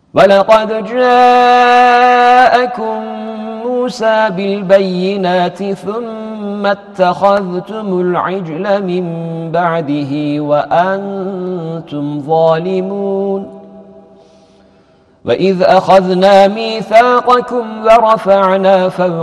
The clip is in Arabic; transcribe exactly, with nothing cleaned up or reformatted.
وَلَقَدْ جَاءَكُم مُوسَى بِالْبَيِّنَاتِ ثُمَّ اتَّخَذْتُمُ الْعِجْلَ مِن بَعْدِهِ وَأَنتُمْ ظَالِمُونَ وَإِذْ أَخَذْنَا مِيثَاقَكُمْ وَرَفَعْنَا فَوْقَكُمُ